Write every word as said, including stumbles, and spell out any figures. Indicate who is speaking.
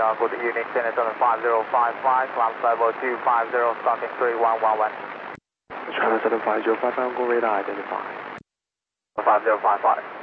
Speaker 1: uh, good evening, China seven five zero five five, climb level two five zero, stalking three one one one.
Speaker 2: China seven five zero five five, go radar identify.
Speaker 1: five zero five five.